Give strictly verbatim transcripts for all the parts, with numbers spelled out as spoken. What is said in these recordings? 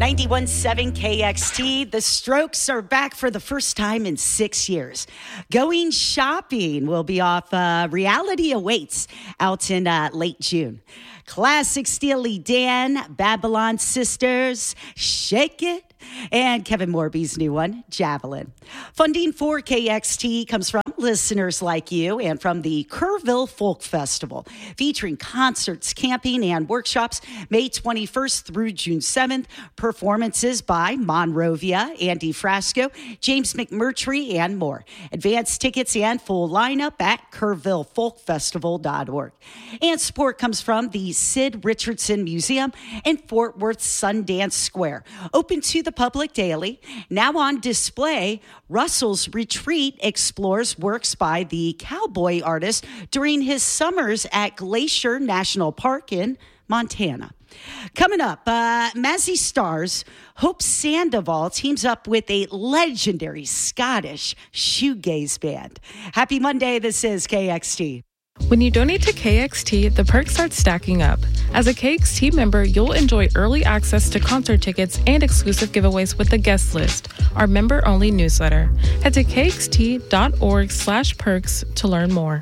ninety-one point seven K X T. The Strokes are back for the first time in six years. Going Shopping will be off uh, Reality Awaits out in uh, late June. Classic Steely Dan, Babylon Sisters, Shake It, and Kevin Morby's new one, Javelin. Funding for K X T comes from listeners like you and from the Kerrville Folk Festival, featuring concerts, camping, and workshops May twenty-first through June seventh. Performances by Monrovia, Andy Frasco, James McMurtry, and more. Advance tickets and full lineup at kerrville folk festival dot org. And support comes from the Sid Richardson Museum in Fort Worth Sundance Square. Open to the public daily. Now on display, Russell's Retreat explores works by the cowboy artist during his summers at Glacier National Park in Montana. Coming up, uh, Mazzy Stars, Hope Sandoval teams up with a legendary Scottish shoegaze band. Happy Monday, this is K X T. When you donate to K X T, the perks start stacking up. As a K X T member, you'll enjoy early access to concert tickets and exclusive giveaways with the guest list, our member-only newsletter. Head to kxt.org slash perks to learn more.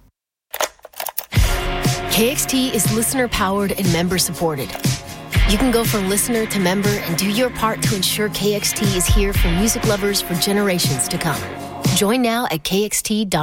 K X T is listener-powered and member-supported. You can go from listener to member and do your part to ensure K X T is here for music lovers for generations to come. Join now at K X T dot org.